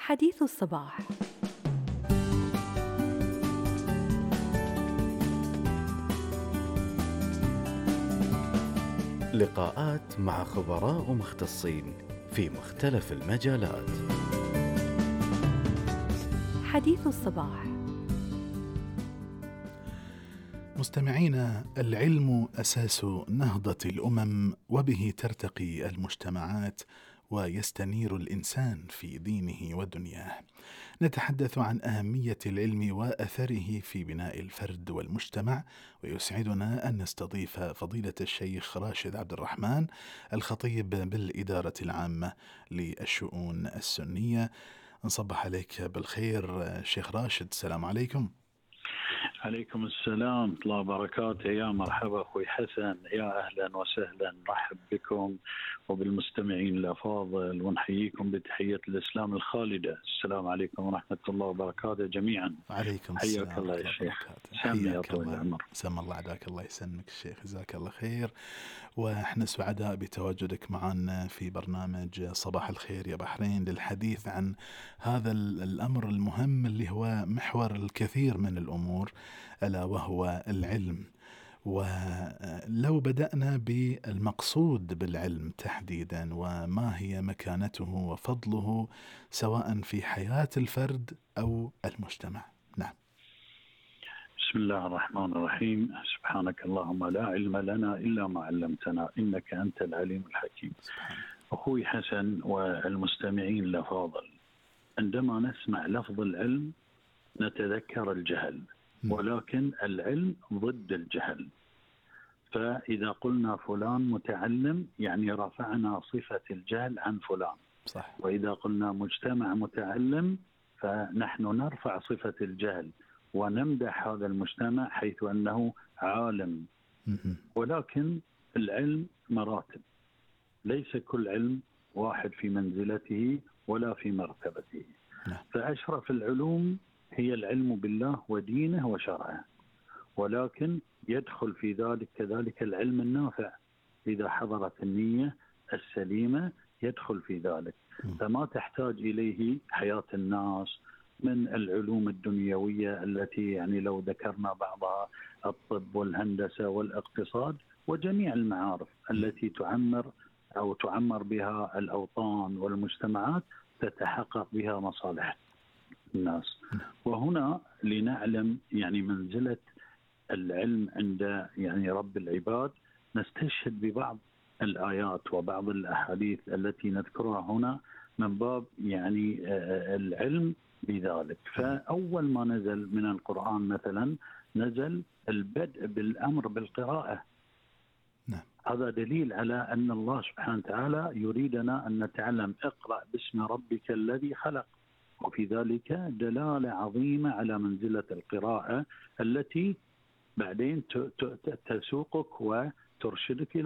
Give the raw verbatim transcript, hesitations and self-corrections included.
حديث الصباح. لقاءات مع خبراء ومختصين في مختلف المجالات. حديث الصباح. مستمعينا، العلم أساس نهضة الأمم، وبه ترتقي المجتمعات ويستنير الإنسان في دينه ودنياه. نتحدث عن أهمية العلم وأثره في بناء الفرد والمجتمع، ويسعدنا أن نستضيف فضيلة الشيخ راشد عبد الرحمن، الخطيب بالإدارة العامة للشؤون السنية. نصبح عليك بالخير شيخ راشد، السلام عليكم. عليكم السلام ورحمة الله وبركاته. يا مرحبا أخوي حسن، يا أهلا وسهلا، نرحب بكم وبالمستمعين الأفاضل، ونحييكم بتحية الإسلام الخالدة. السلام عليكم ورحمة الله وبركاته جميعا. عليكم السلام. حياك الله يا شيخ، حياك الله. سم الله عداك، الله يسلمك الشيخ، جزاك الله خير. واحنا سعداء بتواجدك معنا في برنامج صباح الخير يا بحرين للحديث عن هذا الأمر المهم اللي هو محور الكثير من الأمور، ألا وهو العلم. ولو بدأنا بالمقصود بالعلم تحديدا، وما هي مكانته وفضله سواء في حياة الفرد أو المجتمع. نعم. بسم الله الرحمن الرحيم. سبحانك اللهم لا علم لنا إلا ما علمتنا إنك أنت العليم الحكيم. سبحان. أخوي حسن والمستمعين الأفاضل، عندما نسمع لفظ العلم نتذكر الجهل، ولكن العلم ضد الجهل. فإذا قلنا فلان متعلم يعني رفعنا صفة الجهل عن فلان. صح. وإذا قلنا مجتمع متعلم فنحن نرفع صفة الجهل ونمدح هذا المجتمع حيث أنه عالم. ولكن العلم مراتب، ليس كل علم واحد في منزلته ولا في مرتبته. فأشرف العلوم هي العلم بالله ودينه وشرعه، ولكن يدخل في ذلك كذلك العلم النافع إذا حضرت النية السليمة، يدخل في ذلك. فما تحتاج إليه حياة الناس من العلوم الدنيوية التي يعني لو ذكرنا بعضها الطب والهندسة والاقتصاد وجميع المعارف التي تعمر أو تعمر بها الأوطان والمجتمعات، تتحقق بها مصالح الناس. وهنا لنعلم يعني منزلة العلم عند يعني رب العباد، نستشهد ببعض الآيات وبعض الأحاديث التي نذكرها هنا من باب يعني العلم بذلك. فأول ما نزل من القرآن مثلا نزل البدء بالأمر بالقراءة. نعم. هذا دليل على أن الله سبحانه وتعالى يريدنا أن نتعلم. اقرأ باسم ربك الذي خلق. وفي ذلك دلالة عظيمة على منزلة القراءة التي بعدين تسوقك وترشدك إلى